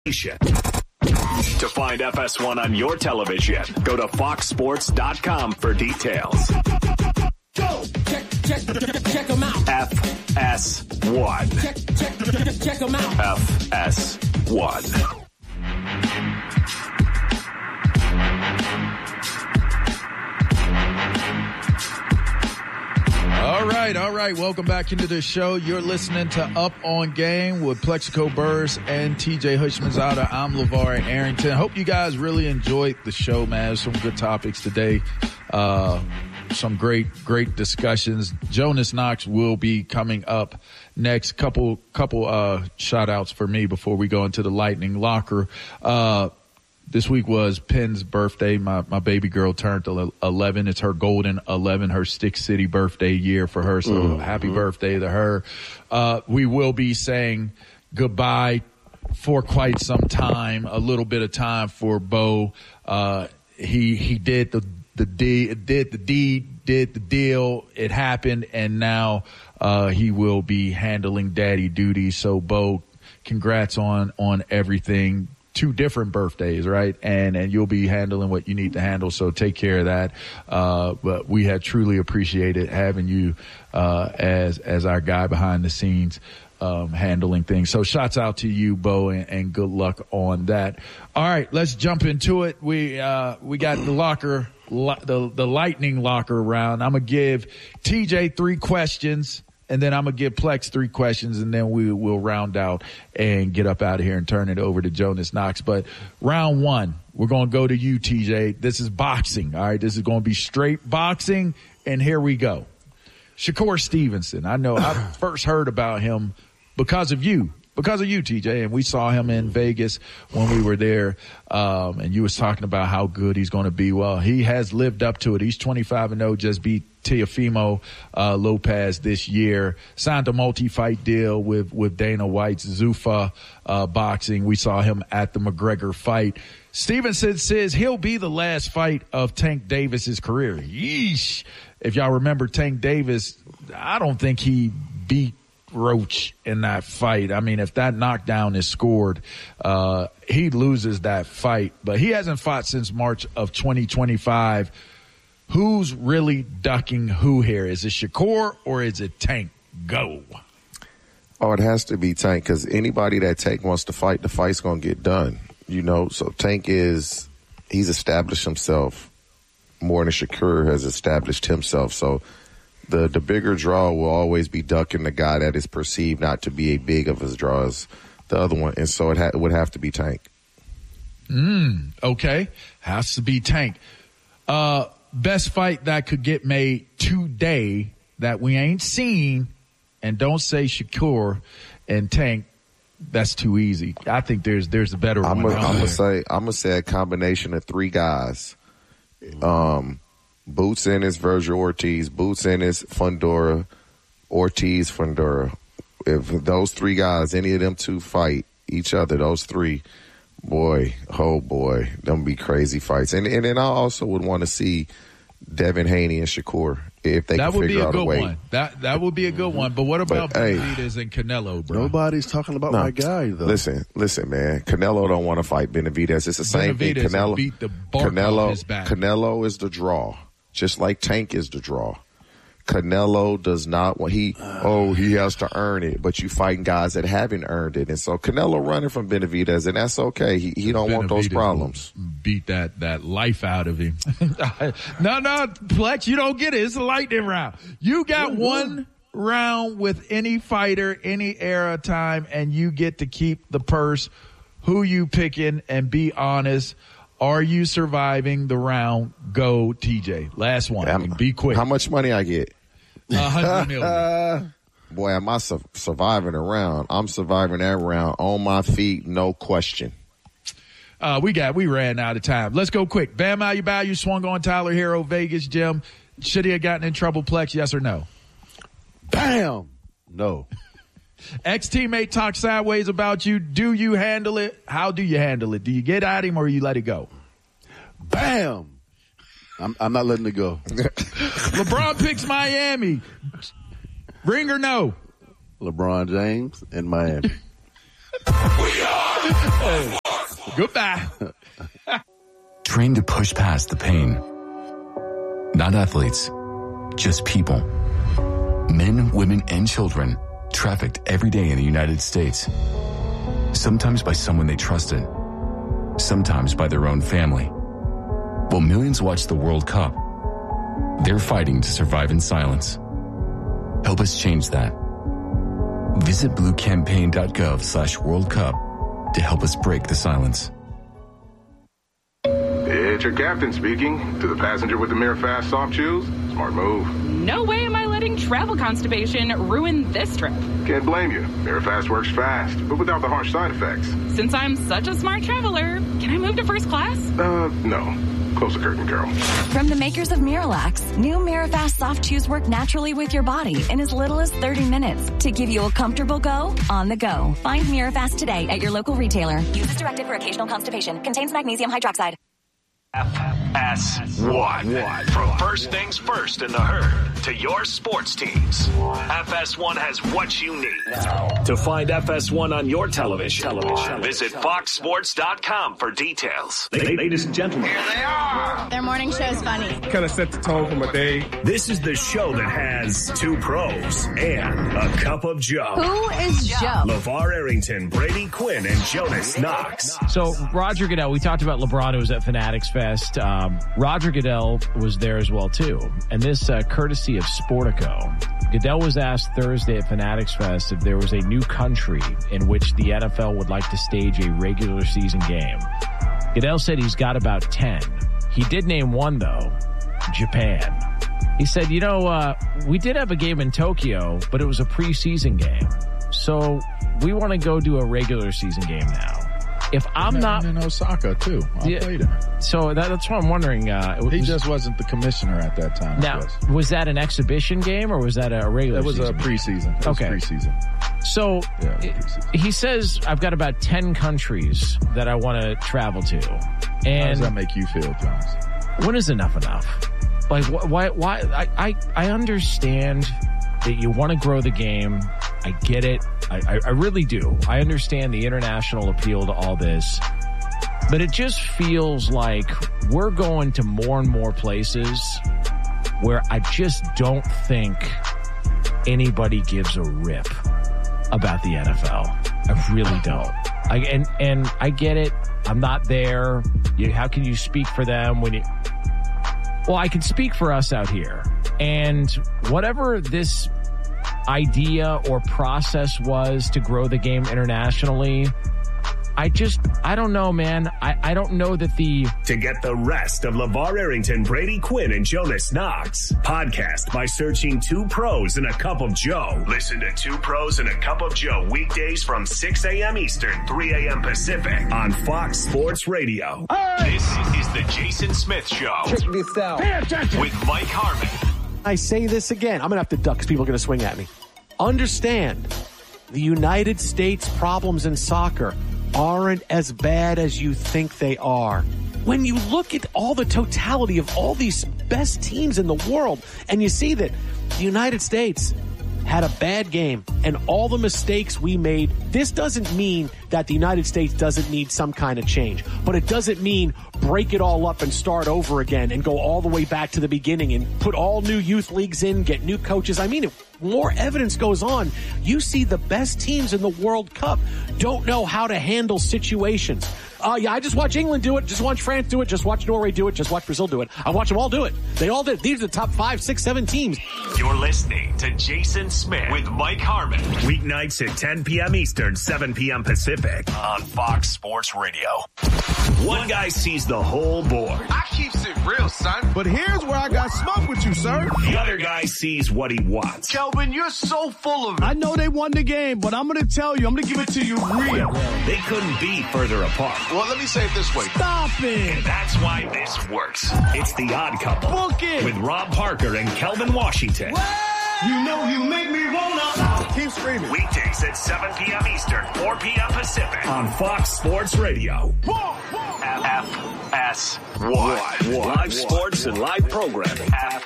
To find FS1 on your television, go to foxsports.com for details. Go! Check them out. FS1. Check them out. FS1. All right. Welcome back into the show. You're listening to Up on Game with Plexico Burrs and TJ Hushmanzada. I'm LeVar Arrington. Hope you guys really enjoyed the show, man. Some good topics today. Some great discussions. Jonas Knox will be coming up next. Couple shout outs for me before we go into the Lightning Locker. This week was Penn's birthday. My baby girl turned 11. It's her golden 11, her Stick City birthday year for her. So happy birthday to her. We will be saying goodbye for quite some time, a little bit of time for Bo. He did the deal. It happened, and now he will be handling daddy duty. So Bo, congrats on everything. 2 different birthdays, right? And you'll be handling what you need to handle. So take care of that. But we have truly appreciated having you, as our guy behind the scenes, handling things. So shouts out to you, Bo, and good luck on that. All right, let's jump into it. We got the locker, the Lightning Locker round. I'm going to give TJ 3 questions. And then I'm going to give Plex 3 questions, and then we will round out and get up out of here and turn it over to Jonas Knox. But round 1, we're going to go to you, TJ. This is boxing, all right? This is going to be straight boxing, and here we go. Shakur Stevenson. I know I first heard about him because of you, TJ, and we saw him in Vegas when we were there, and you was talking about how good he's going to be. Well, he has lived up to it. He's 25-0, just beat Teofimo Lopez this year, signed a multi-fight deal with Dana White's Zuffa Boxing. We saw him at the McGregor fight. Stevenson says he'll be the last fight of Tank Davis's career. Yeesh. If y'all remember Tank Davis, I don't think he beat Roach in that fight. I mean, if that knockdown is scored, he loses that fight. But he hasn't fought since March of 2025. Who's really ducking who here? Is it Shakur or is it Tank? Go. Oh, it has to be Tank, because anybody that Tank wants to fight, the fight's going to get done. You know, so Tank he's established himself more than Shakur has established himself. So the bigger draw will always be ducking the guy that is perceived not to be as big of a draw as the other one. And so it would have to be Tank. Okay. Has to be Tank. Best fight that could get made today that we ain't seen, and don't say Shakur and Tank. That's too easy. I think there's a better one. I'm gonna say a combination of 3 guys. Boots Ennis, Virgil Ortiz, Boots Ennis, Fundora, Ortiz, Fundora. If those 3 guys, any of them 2 fight each other, those 3, boy, oh boy, them be crazy fights. And then I also would want to see Devin Haney and Shakur if they can figure out a way. That would be a good one. But what about Benavidez and Canelo, bro? Nobody's talking about my guy, though. Listen, man. Canelo don't want to fight Benavidez. It's the same thing. Canelo beat the bark off his back. Canelo is the draw, just like Tank is the draw. Canelo does not want, he has to earn it, but you fighting guys that haven't earned it. And so Canelo running from Benavidez, and that's okay. He don't want those problems. Beat that life out of him. No, Plex, you don't get it. It's a lightning round. You got one round with any fighter, any era time, and you get to keep the purse. Who you picking, and be honest. Are you surviving the round? Go, TJ. Last one. Be quick. How much money I get? $100 million. Boy, am I surviving a round. I'm surviving that round on my feet, no question. We ran out of time. Let's go quick. Bam Adebayo swung on Tyler Hero, Vegas gym. Should he have gotten in trouble, Plex? Yes or no? Bam! No. Ex-teammate talks sideways about you. Do you handle it? How do you handle it? Do you get at him or you let it go? Bam! I'm not letting it go. LeBron picks Miami. Ring or no? LeBron James in Miami. We are Goodbye. Trained to push past the pain. Not athletes, just people. Men, women, and children trafficked every day in the United States. Sometimes by someone they trusted. Sometimes by their own family. While millions watch the World Cup, they're fighting to survive in silence. Help us change that. Visit bluecampaign.gov/World Cup to help us break the silence. It's your captain speaking. To the passenger with the Mirror Fast soft chews, smart move. No way am I letting travel constipation ruin this trip. Can't blame you. Mirror Fast works fast, but without the harsh side effects. Since I'm such a smart traveler, can I move to first class? No. Close the curtain, girl. From the makers of Miralax, new Mirafast soft chews work naturally with your body in as little as 30 minutes to give you a comfortable go on the go. Find Mirafast today at your local retailer. Use as directed for occasional constipation. Contains magnesium hydroxide. FS1. From first things first in the herd to your sports teams, FS1 has what you need. To find FS1 on your television, visit foxsports.com for details. Ladies and gentlemen, here they are. Their morning show is funny. Kind of set the tone for my day. This is the show that has two pros and a cup of Joe. Who is Joe? LeVar Arrington, Brady Quinn, and Jonas Knox. So Roger Goodell, we talked about LeBron, who was at Fanatics Fest. Roger Goodell was there as well, too. And this courtesy of Sportico. Goodell was asked Thursday at Fanatics Fest if there was a new country in which the NFL would like to stage a regular season game. Goodell said he's got about 10. He did name one, though, Japan. He said, we did have a game in Tokyo, but it was a preseason game. So we want to go do a regular season game now. If I'm not in Osaka too, I played him. So that's what I'm wondering. He just wasn't the commissioner at that time. Now, was that an exhibition game or was that a regular? It was a preseason. Preseason. So he says I've got about 10 countries that I want to travel to. And how does that make you feel, Jones? When is enough? Like why? I understand that you want to grow the game. I get it. I really do. I understand the international appeal to all this. But it just feels like we're going to more and more places where I just don't think anybody gives a rip about the NFL. I really don't. And I get it. I'm not there. How can you speak for them when you... Well, I can speak for us out here. And whatever this idea or process was to grow the game internationally, I don't know, man. I don't know that To get the rest of LeVar Arrington, Brady Quinn, and Jonas Knox, podcast by searching Two Pros and a Cup of Joe. Listen to Two Pros and a Cup of Joe weekdays from 6 a.m. Eastern, 3 a.m. Pacific on Fox Sports Radio. Hey! This is the Jason Smith Show. Check this out. With Mike Harmon. I say this again. I'm going to have to duck because people are going to swing at me. Understand, the United States problems in soccer aren't as bad as you think they are. When you look at all the totality of all these best teams in the world, and you see that the United States had a bad game and all the mistakes we made, this doesn't mean that the United States doesn't need some kind of change. But it doesn't mean break it all up and start over again and go all the way back to the beginning and put all new youth leagues in, get new coaches. I mean, if more evidence goes on, you see the best teams in the World Cup don't know how to handle situations. I just watch England do it. Just watch France do it. Just watch Norway do it. Just watch Brazil do it. I watch them all do it. They all did. These are the top 5, 6, 7 teams. You're listening to Jason Smith with Mike Harmon. Weeknights at 10 p.m. Eastern, 7 p.m. Pacific on Fox Sports Radio. One guy sees the whole board. I keeps it real, son. But here's where I got smoke with you, sir. The other guy sees what he wants. Kelvin, you're so full of it. I know they won the game, but I'm going to tell you, I'm going to give it to you real. They couldn't be further apart. Well, let me say it this way. Stop it. And that's why this works. It's The Odd Couple. Book it. With Rob Parker and Kelvin Washington. What? You know you make me wanna keep screaming. Weekdays at 7 p.m. Eastern, 4 p.m. Pacific on Fox Sports Radio. FS1. Live sports and live programming.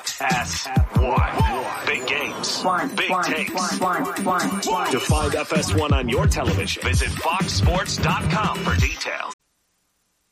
FS1. Big games. Big takes. To find FS1 on your television, visit foxsports.com for details.